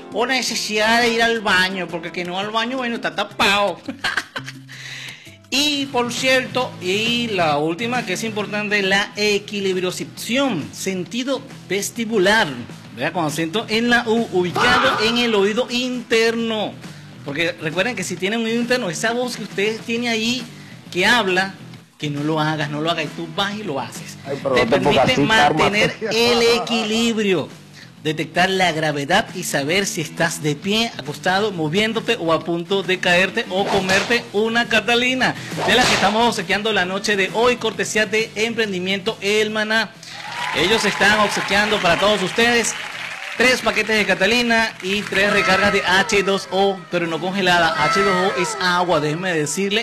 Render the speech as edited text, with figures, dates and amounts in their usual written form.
o necesidad de ir al baño, porque que no al baño, bueno, está tapado. Y por cierto, y la última que es importante, la equilibriocepción, sentido vestibular, ¿verdad? Con acento en la U, ubicado en el oído interno. Porque recuerden que si tienen un oído interno, esa voz que ustedes tienen ahí que habla, que no lo hagas, y tú vas y lo haces. Ay, te permite mantener el equilibrio, detectar la gravedad y saber si estás de pie, acostado, moviéndote o a punto de caerte o comerte una Catalina, de la que estamos obsequiando la noche de hoy, cortesía de Emprendimiento El Maná. Ellos están obsequiando para todos ustedes 3 paquetes de Catalina y 3 recargas de H2O, pero no congelada. H2O es agua, déjenme decirle.